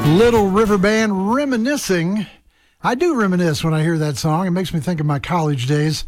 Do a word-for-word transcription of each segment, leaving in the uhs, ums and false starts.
Little River Band reminiscing. I do reminisce when I hear that song. It makes me think of my college days,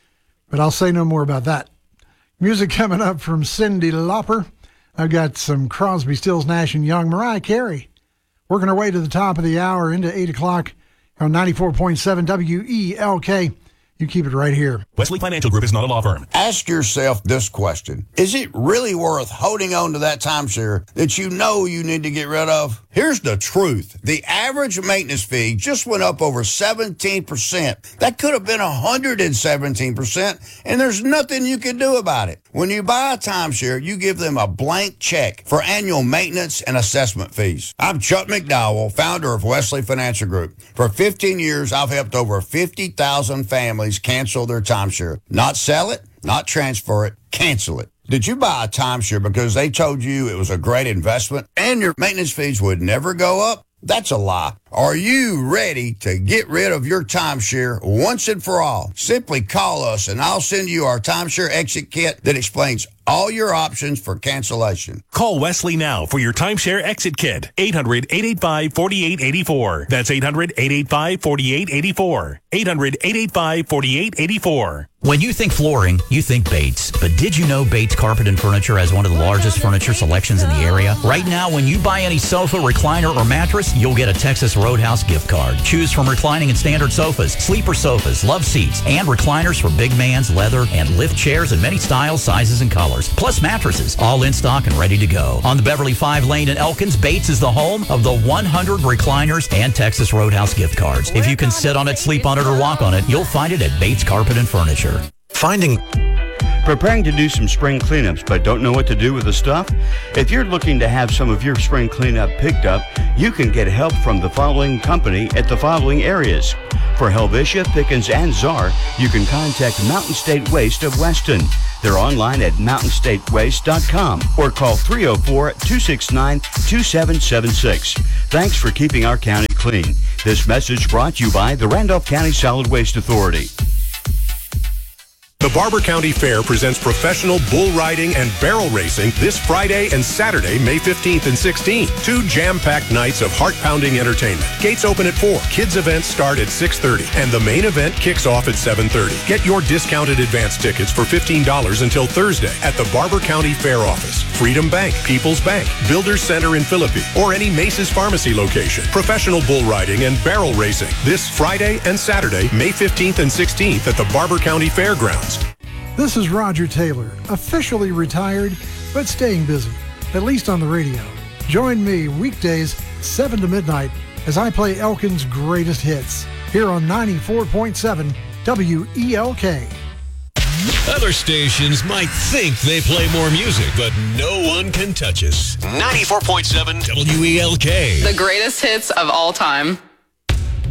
but I'll say no more about that. Music coming up from Cyndi Lauper. I've got some Crosby, Stills, Nash and Young. Mariah Carey working our way to the top of the hour into eight o'clock on ninety-four point seven W E L K. You keep it right here. Wesley Financial Group is not a law firm. Ask yourself this question. Is it really worth holding on to that timeshare that you know you need to get rid of? Here's the truth. The average maintenance fee just went up over seventeen percent. That could have been one hundred seventeen percent, and there's nothing you can do about it. When you buy a timeshare, you give them a blank check for annual maintenance and assessment fees. I'm Chuck McDowell, founder of Wesley Financial Group. For fifteen years, I've helped over fifty thousand families cancel their timeshare. Not sell it, not transfer it, cancel it. Did you buy a timeshare because they told you it was a great investment and your maintenance fees would never go up? That's a lie. Are you ready to get rid of your timeshare once and for all? Simply call us and I'll send you our timeshare exit kit that explains all your options for cancellation. Call Wesley now for your timeshare exit kit. eight hundred, eight eight five, four eight eight four. That's eight hundred, eight eight five, four eight eight four. eight hundred, eight eight five, four eight eight four. When you think flooring, you think Bates. But did you know Bates Carpet and Furniture has one of the largest furniture selections in the area? Right now, when you buy any sofa, recliner, or mattress, you'll get a Texas Roadhouse gift card. Choose from reclining and standard sofas, sleeper sofas, love seats, and recliners for big man's, leather, and lift chairs in many styles, sizes, and colors. Plus mattresses, all in stock and ready to go. On the Beverly five lane in Elkins, Bates is the home of the one hundred recliners and Texas Roadhouse gift cards. If you can sit on it, sleep on it, or walk on it, you'll find it at Bates Carpet and Furniture. Finding... Preparing to do some spring cleanups but don't know what to do with the stuff? If you're looking to have some of your spring cleanup picked up, you can get help from the following company at the following areas. For Helvetia, Pickens, and Czar, you can contact Mountain State Waste of Weston. They're online at mountain state waste dot com or call three oh four, two six nine, two seven seven six. Thanks for keeping our county clean. This message brought to you by the Randolph County Solid Waste Authority. The Barber County Fair presents professional bull riding and barrel racing this Friday and Saturday, May fifteenth and sixteenth. Two jam-packed nights of heart-pounding entertainment. Gates open at four. Kids events start at six thirty. And the main event kicks off at seven thirty. Get your discounted advance tickets for fifteen dollars until Thursday at the Barber County Fair Office, Freedom Bank, People's Bank, Builders Center in Philippi, or any Mace's Pharmacy location. Professional bull riding and barrel racing this Friday and Saturday, May fifteenth and sixteenth at the Barber County Fairgrounds. This is Roger Taylor, officially retired, but staying busy, at least on the radio. Join me weekdays, seven to midnight, as I play Elkin's greatest hits, here on ninety-four point seven W E L K. Other stations might think they play more music, but no one can touch us. ninety-four point seven W E L K. The greatest hits of all time.